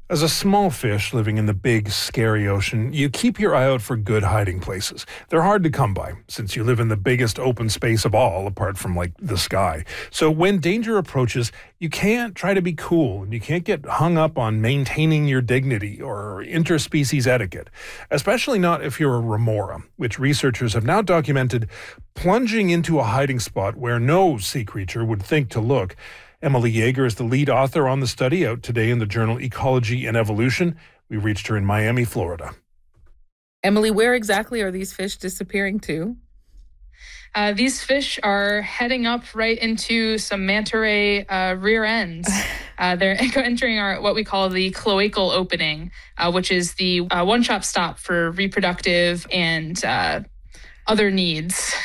As a small fish living in the big, scary ocean, you keep your eye out for good hiding places. They're hard to come by since you live in the biggest open space of all, apart from like the sky. So when danger approaches, you can't try to be cool and you can't get hung up on maintaining your dignity or interspecies etiquette, especially not if you're a remora, which researchers have now documented plunging into a hiding spot where no sea creature would think to look. Emily Yeager is the lead author on the study, out today in the journal Ecology and Evolution. We reached her in Miami, Florida. Emily, where exactly are these fish disappearing to? These fish are heading up right into some manta ray rear ends. They're entering what we call the cloacal opening, which is the one-stop stop for reproductive and other needs.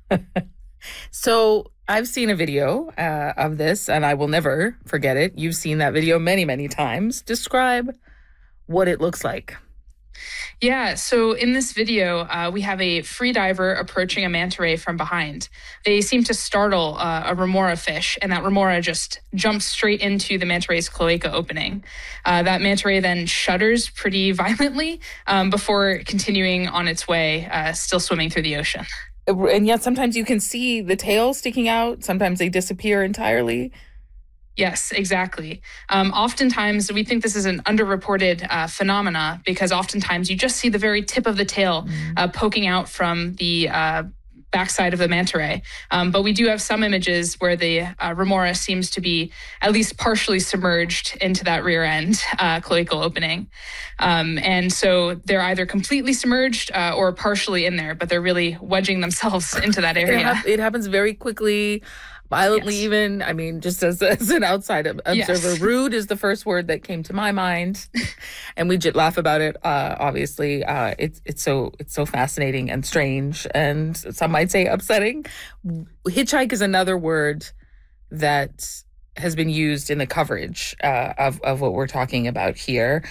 So I've seen a video of this, and I will never forget it. You've seen that video many, many times. Describe what it looks like. Yeah, so in this video, we have a freediver approaching a manta ray from behind. They seem to startle a remora fish, and that remora just jumps straight into the manta ray's cloaca opening. That manta ray then shudders pretty violently before continuing on its way, still swimming through the ocean. And yet sometimes you can see the tail sticking out. Sometimes they disappear entirely. Yes, exactly. Oftentimes, we think this is an underreported phenomena because oftentimes you just see the very tip of the tail poking out from the backside of the manta ray. But we do have some images where the remora seems to be at least partially submerged into that rear end cloacal opening. And so they're either completely submerged or partially in there, but they're really wedging themselves into that area. It happens very quickly. Violently, yes. Even. I mean, just as an outside observer, yes. Rude is the first word that came to my mind, and we just laugh about it. Obviously, it's so fascinating and strange, and some might say upsetting. Hitchhike is another word that has been used in the coverage of what we're talking about here.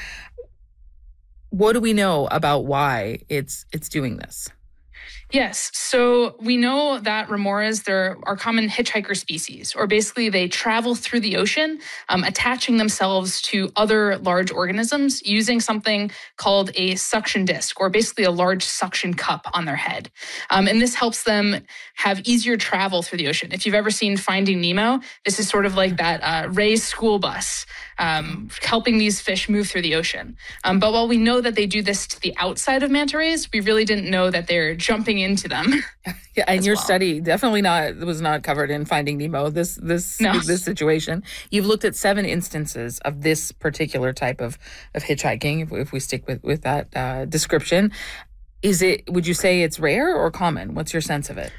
What do we know about why it's doing this? Yes. So we know that remoras, they're our common hitchhiker species, or basically they travel through the ocean, attaching themselves to other large organisms using something called a suction disc, or basically a large suction cup on their head. And this helps them have easier travel through the ocean. If you've ever seen Finding Nemo, this is sort of like that Ray's school bus, helping these fish move through the ocean. But while we know that they do this to the outside of manta rays, we really didn't know that they're jumping into them. Yeah, and your study definitely was not covered in Finding Nemo. This situation. You've looked at 7 instances of this particular type of hitchhiking. If we stick with that description, would you say it's rare or common? What's your sense of it?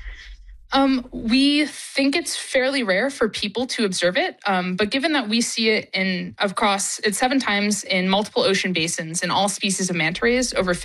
We think it's fairly rare for people to observe it, but given that we see it across 7 times in multiple ocean basins in all species of manta rays over